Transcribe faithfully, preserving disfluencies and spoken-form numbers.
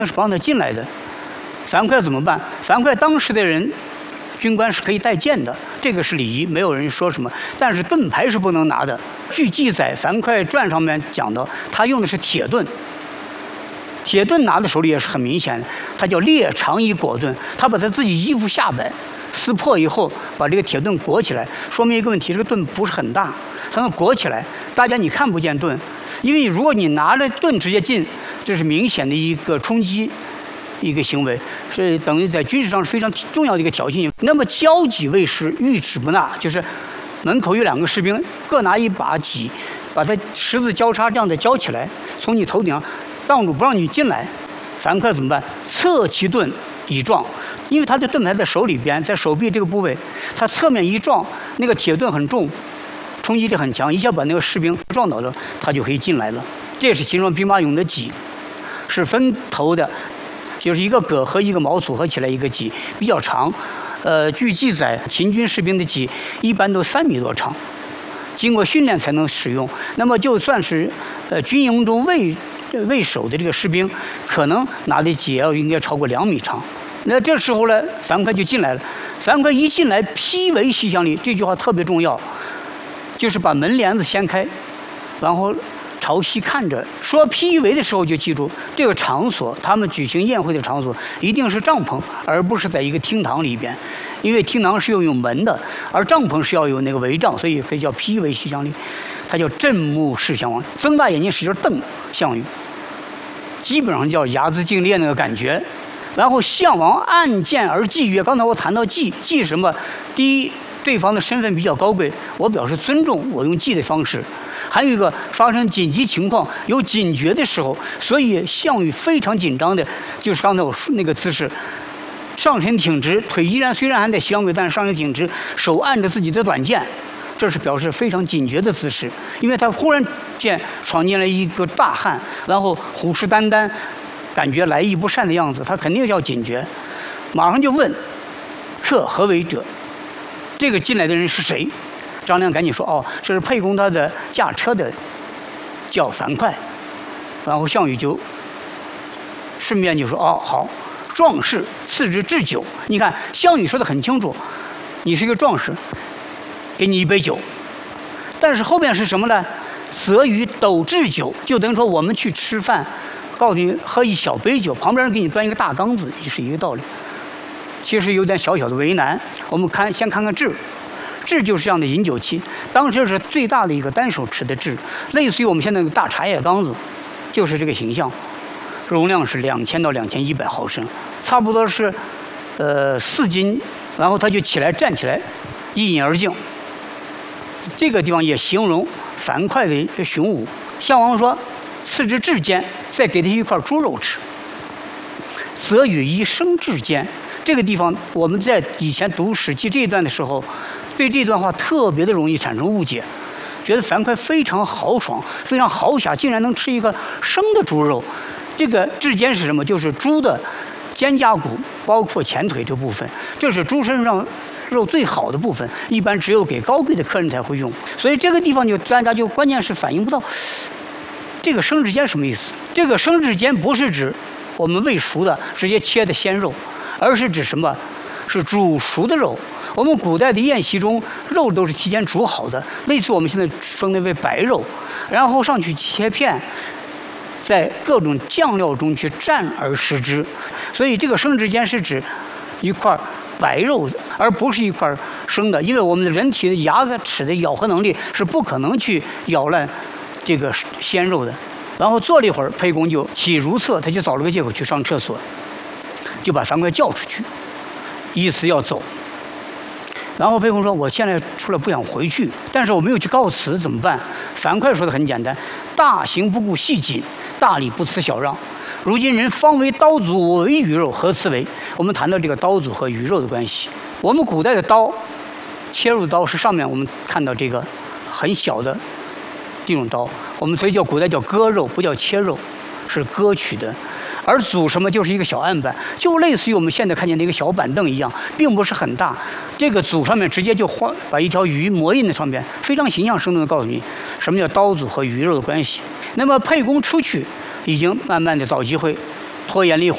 是帮他进来的。樊哙怎么办？樊哙当时的人，军官是可以带剑的，这个是礼仪，没有人说什么。但是盾牌是不能拿的。据记载，《樊哙传》上面讲到，他用的是铁盾。铁盾拿在手里也是很明显的，他叫裂肠以裹盾，他把他自己衣服下摆撕破以后，把这个铁盾裹起来，说明一个问题：这个盾不是很大，它能裹起来，大家你看不见盾，因为如果你拿着盾直接进，这是明显的一个冲击。一个行为是等于在军事上是非常重要的一个挑衅。那么交戟卫士，御止不纳，就是门口有两个士兵，各拿一把戟，把它十字交叉这样的交起来，从你头顶上挡住不让你进来。樊哙怎么办？侧其盾以撞，因为他的盾牌在手里边，在手臂这个部位，他侧面一撞，那个铁盾很重，冲击力很强，一下把那个士兵撞倒了，他就可以进来了。这也是秦始兵马俑的戟，是分头的。就是一个戈和一个矛组合起来一个戟，比较长。呃，据记载，秦军士兵的戟一般都三米多长，经过训练才能使用。那么就算是呃军营中卫卫守的这个士兵，可能拿的戟要应该超过两米长。那这时候呢，樊哙就进来了。樊哙一进来，披为西厢里，这句话特别重要，就是把门帘子掀开，然后朝西看着。说披围的时候就记住，这个场所，他们举行宴会的场所一定是帐篷，而不是在一个厅堂里边，因为厅堂是要有门的，而帐篷是要有那个帷帐，所以可以叫披围西厢里。他叫震目视项王，睁大眼睛使劲瞪项羽，基本上叫睚眦竞猎那个感觉。然后项王按剑而祭曰，刚才我谈到祭，祭什么？第一，对方的身份比较高贵，我表示尊重，我用祭的方式。还有一个发生紧急情况有警觉的时候，所以项羽非常紧张的，就是刚才我说那个姿势，上身挺直，腿依然虽然还在膝上跪，但是上身挺直，手按着自己的短剑，这是表示非常警觉的姿势。因为他忽然间闯进来一个大汉，然后虎视眈眈，感觉来意不善的样子，他肯定要警觉，马上就问：“客何为者？”这个进来的人是谁？张良赶紧说：“哦，这是沛公他的驾车的，叫樊哙。”然后项羽就顺便就说：“哦，好，壮士赐之置酒。”你看，项羽说的很清楚，你是一个壮士，给你一杯酒。但是后面是什么呢？择于斗置酒，就等于说我们去吃饭，告诉你喝一小杯酒，旁边人给你端一个大缸子，也是一个道理。其实有点小小的为难。我们看，先看看置。置就是这样的饮酒器，当时是最大的一个单手持的置，类似于我们现在的大茶叶缸子，就是这个形象，容量是两千到两千一百毫升，差不多是呃四斤。然后他就起来站起来，一饮而尽。这个地方也形容樊哙的雄武。项王说：“赐之置间，再给他一块猪肉吃。则与一生置间。”这个地方我们在以前读《史记》这一段的时候，对这段话特别的容易产生误解，觉得樊哙非常豪爽，非常豪侠，竟然能吃一个生的猪肉。这个置间是什么？就是猪的肩胛骨，包括前腿这部分，这是猪身上肉最好的部分，一般只有给高贵的客人才会用。所以这个地方就大家就关键是反应不到这个生置间什么意思。这个生置间不是指我们未熟的直接切的鲜肉，而是指什么？是煮熟的肉。我们古代的宴席中，肉都是提前煮好的，类似我们现在称之为白肉，然后上去切片，在各种酱料中去蘸而食之。所以这个生之间是指一块白肉，而不是一块生的，因为我们的人体的牙齿的咬合能力是不可能去咬烂这个鲜肉的。然后坐了一会儿，沛公就起如厕，他就找了个借口去上厕所，就把樊哙叫出去，意思要走。然后沛公说：“我现在出来不想回去，但是我没有去告辞，怎么办？”樊哙说的很简单：“大行不顾细谨，大礼不辞小让。如今人方为刀俎，我为鱼肉，何辞为？”我们谈到这个刀俎和鱼肉的关系，我们古代的刀，切入的刀是上面我们看到这个很小的这种刀，我们所以叫古代叫割肉，不叫切肉，是割取的。而俎什么就是一个小案板，就类似于我们现在看见那个小板凳一样，并不是很大。这个俎上面直接就画把一条鱼磨印在上面，非常形象生动的告诉你什么叫刀俎和鱼肉的关系。那么沛公出去，已经慢慢的找机会，拖延了一会儿。